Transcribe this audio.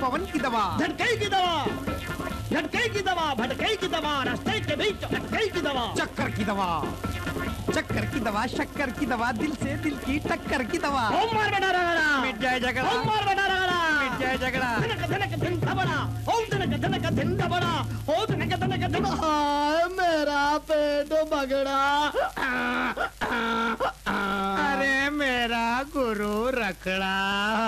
पवन की दवा, झटके की दवा, झटके की दवा, भटके की दवा, रास्ते के बीच झटके की दवा, चक्कर की दवा, चक्कर की दवा, शक्कर की दवा, दिल से दिल की टक्कर की दवा। ओम मार बड़ा रगड़ा, मिट जाए झगड़ा, ओम मार बड़ा रगड़ा, मिट जाए झगड़ा। धनक धनक धन धबड़ा, ओम धनक धन धबड़ा, ओ धनक धन। हाय मेरा पेट बगड़ा। अरे मेरा गुरु रखड़ा।